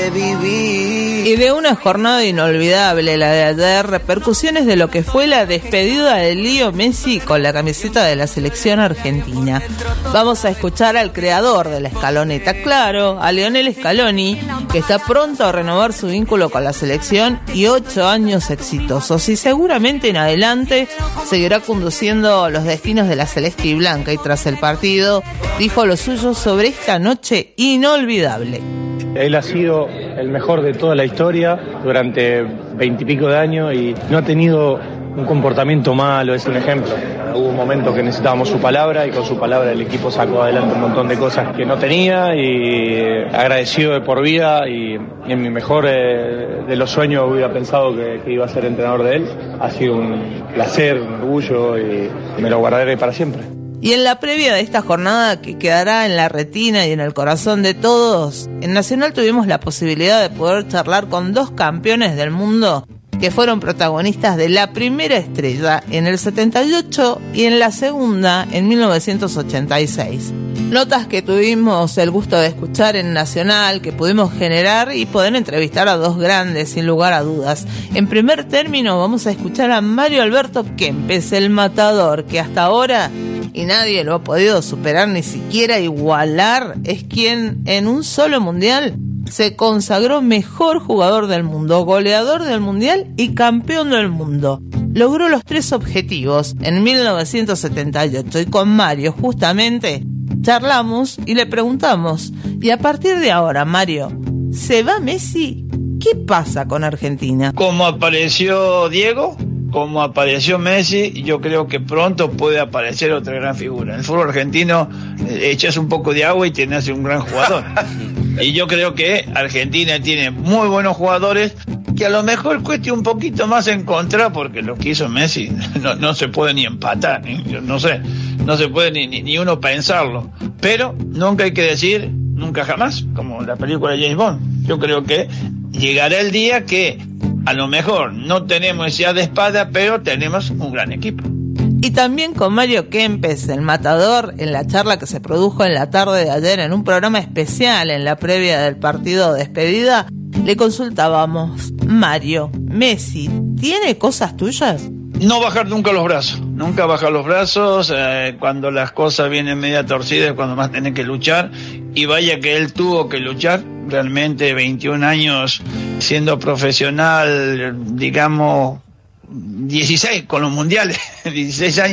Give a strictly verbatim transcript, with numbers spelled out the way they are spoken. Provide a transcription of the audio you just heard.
de vivir. Y de una jornada inolvidable, la de ayer, repercusiones de lo que fue la despedida de Leo Messi con la camiseta de la selección argentina. Vamos a escuchar al creador de la escaloneta, claro, a Lionel Scaloni, que está pronto a renovar su vínculo con la selección y ocho años exitosos. Y seguramente en adelante seguirá conduciendo los destinos de la celeste y blanca. Y tras el partido, dijo lo suyo sobre esta noche inolvidable. Él ha sido el mejor de toda la historia durante veintipico de años y no ha tenido un comportamiento malo, es un ejemplo. Hubo un momento que necesitábamos su palabra y con su palabra el equipo sacó adelante un montón de cosas que no tenía y agradecido de por vida y, y en mi mejor eh, de los sueños hubiera pensado que, que iba a ser entrenador de él. Ha sido un placer, un orgullo y me lo guardaré para siempre. Y en la previa de esta jornada que quedará en la retina y en el corazón de todos, en Nacional tuvimos la posibilidad de poder charlar con dos campeones del mundo que fueron protagonistas de la primera estrella en el setenta y ocho y en la segunda en mil novecientos ochenta y seis. Notas que tuvimos el gusto de escuchar en Nacional, que pudimos generar y poder entrevistar a dos grandes, sin lugar a dudas. En primer término vamos a escuchar a Mario Alberto Kempes, el matador, que hasta ahora, y nadie lo ha podido superar ni siquiera igualar, es quien en un solo mundial se consagró mejor jugador del mundo, goleador del mundial y campeón del mundo. Logró los tres objetivos en mil novecientos setenta y ocho y con Mario justamente charlamos y le preguntamos, y a partir de ahora, Mario, ¿se va Messi? ¿Qué pasa con Argentina? Como apareció Diego, como apareció Messi, yo creo que pronto puede aparecer otra gran figura. En el fútbol argentino eh, echas un poco de agua y tenés un gran jugador. Y yo creo que Argentina tiene muy buenos jugadores que a lo mejor cueste un poquito más encontrar, porque lo que hizo Messi no, no se puede ni empatar, ni, no sé, no se puede ni, ni, ni uno pensarlo. Pero nunca hay que decir nunca jamás, como la película de James Bond. Yo creo que llegará el día que a lo mejor no tenemos ya de espada, pero tenemos un gran equipo. Y también con Mario Kempes, el matador, en la charla que se produjo en la tarde de ayer en un programa especial en la previa del partido de despedida, le consultábamos, Mario, Messi, ¿tiene cosas tuyas? No bajar nunca los brazos, nunca bajar los brazos, eh, cuando las cosas vienen media torcidas, cuando más tienen que luchar, y vaya que él tuvo que luchar, realmente veintiún años siendo profesional, digamos, dieciséis con los mundiales, dieciséis años.